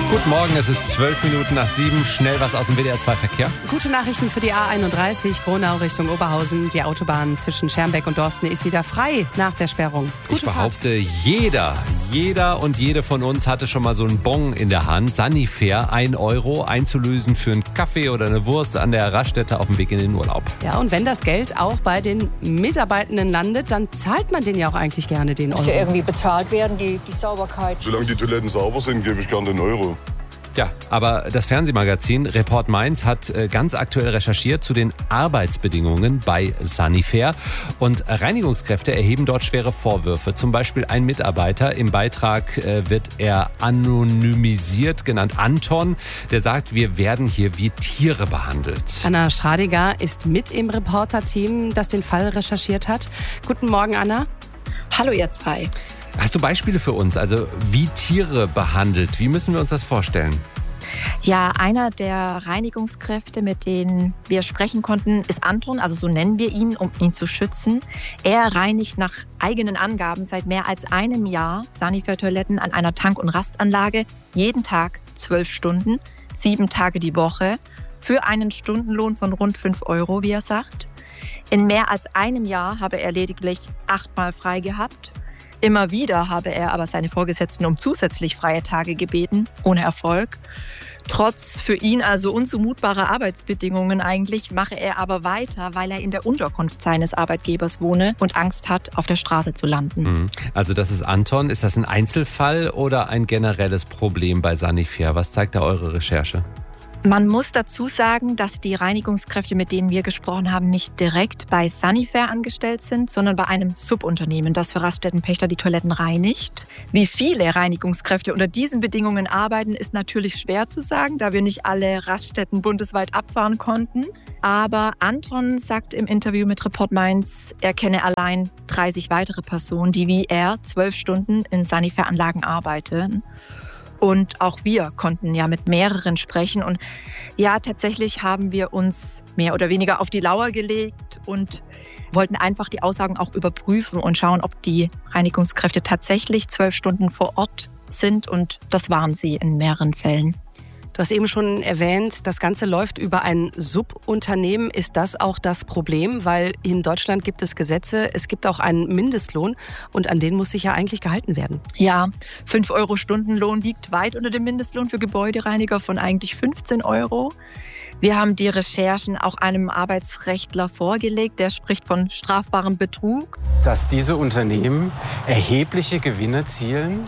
Guten Morgen, es ist 12 Minuten nach 7. Schnell was aus dem WDR-2-Verkehr. Gute Nachrichten für die A31, Gronau Richtung Oberhausen. Die Autobahn zwischen Schermbeck und Dorsten ist wieder frei nach der Sperrung. Ich behaupte, jeder und jede von uns hatte schon mal so einen Bon in der Hand. Sanifair, 1 Euro, einzulösen für einen Kaffee oder eine Wurst an der Raststätte auf dem Weg in den Urlaub. Ja, und wenn das Geld auch bei den Mitarbeitenden landet, dann zahlt man denen ja auch eigentlich gerne den Euro. Muss ja irgendwie bezahlt werden, die Sauberkeit. Solange die Toiletten sauber sind, gebe ich gerne den Euro. Ja, aber das Fernsehmagazin Report Mainz hat ganz aktuell recherchiert zu den Arbeitsbedingungen bei Sanifair. Und Reinigungskräfte erheben dort schwere Vorwürfe. Zum Beispiel ein Mitarbeiter, im Beitrag wird er anonymisiert genannt, Anton, der sagt, wir werden hier wie Tiere behandelt. Anna Stradiger ist mit im Reporter-Team, das den Fall recherchiert hat. Guten Morgen, Anna. Hallo ihr zwei. Hast du Beispiele für uns, also wie Tiere behandelt? Wie müssen wir uns das vorstellen? Ja, einer der Reinigungskräfte, mit denen wir sprechen konnten, ist Anton, also so nennen wir ihn, um ihn zu schützen. Er reinigt nach eigenen Angaben seit mehr als einem Jahr Sanifair-Toiletten an einer Tank- und Rastanlage, jeden Tag 12 Stunden, 7 Tage die Woche, für einen Stundenlohn von rund 5 Euro, wie er sagt. In mehr als einem Jahr habe er lediglich 8-mal frei gehabt. Immer wieder habe er aber seine Vorgesetzten um zusätzlich freie Tage gebeten, ohne Erfolg. Trotz für ihn also unzumutbarer Arbeitsbedingungen eigentlich mache er aber weiter, weil er in der Unterkunft seines Arbeitgebers wohne und Angst hat, auf der Straße zu landen. Also das ist Anton. Ist das ein Einzelfall oder ein generelles Problem bei Sanifair? Was zeigt da eure Recherche? Man muss dazu sagen, dass die Reinigungskräfte, mit denen wir gesprochen haben, nicht direkt bei Sanifair angestellt sind, sondern bei einem Subunternehmen, das für Raststättenpächter die Toiletten reinigt. Wie viele Reinigungskräfte unter diesen Bedingungen arbeiten, ist natürlich schwer zu sagen, da wir nicht alle Raststätten bundesweit abfahren konnten. Aber Anton sagt im Interview mit Report Mainz, er kenne allein 30 weitere Personen, die wie er 12 Stunden in Sanifair-Anlagen arbeiten. Und auch wir konnten ja mit mehreren sprechen. Und ja, tatsächlich haben wir uns mehr oder weniger auf die Lauer gelegt und wollten einfach die Aussagen auch überprüfen und schauen, ob die Reinigungskräfte tatsächlich 12 Stunden vor Ort sind. Und das waren sie in mehreren Fällen. Du hast eben schon erwähnt, das Ganze läuft über ein Subunternehmen. Ist das auch das Problem? Weil in Deutschland gibt es Gesetze, es gibt auch einen Mindestlohn und an den muss sich ja eigentlich gehalten werden. Ja, 5 Euro Stundenlohn liegt weit unter dem Mindestlohn für Gebäudereiniger von eigentlich 15 Euro. Wir haben die Recherchen auch einem Arbeitsrechtler vorgelegt, der spricht von strafbarem Betrug. Dass diese Unternehmen erhebliche Gewinne zielen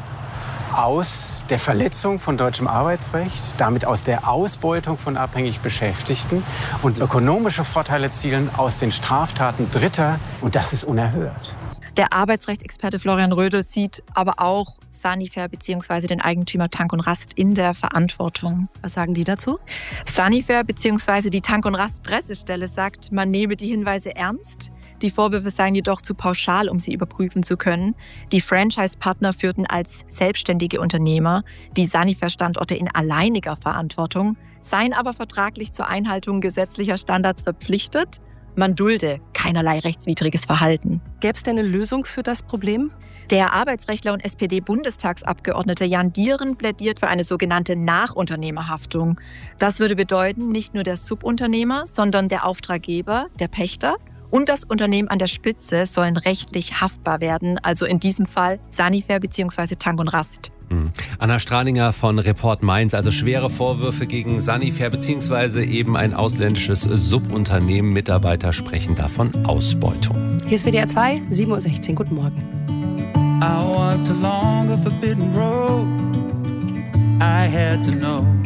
aus der Verletzung von deutschem Arbeitsrecht, damit aus der Ausbeutung von abhängig Beschäftigten und ökonomische Vorteile zielen aus den Straftaten Dritter. Und das ist unerhört. Der Arbeitsrechtsexperte Florian Rödel sieht aber auch Sanifair bzw. den Eigentümer Tank und Rast in der Verantwortung. Was sagen die dazu? Sanifair bzw. die Tank und Rast Pressestelle sagt, man nehme die Hinweise ernst. Die Vorwürfe seien jedoch zu pauschal, um sie überprüfen zu können. Die Franchise-Partner führten als selbstständige Unternehmer die Sanifair-Standorte in alleiniger Verantwortung, seien aber vertraglich zur Einhaltung gesetzlicher Standards verpflichtet. Man dulde keinerlei rechtswidriges Verhalten. Gäbe es denn eine Lösung für das Problem? Der Arbeitsrechtler und SPD-Bundestagsabgeordnete Jan Dieren plädiert für eine sogenannte Nachunternehmerhaftung. Das würde bedeuten, nicht nur der Subunternehmer, sondern der Auftraggeber, der Pächter und das Unternehmen an der Spitze sollen rechtlich haftbar werden, also in diesem Fall Sanifair bzw. Tank und Rast. Anna Stradinger von Report Mainz, also schwere Vorwürfe gegen Sanifair bzw. eben ein ausländisches Subunternehmen. Mitarbeiter sprechen da von Ausbeutung. Hier ist WDR 2, 7.16 Uhr. Guten Morgen. I walked along a forbidden road. I had to know.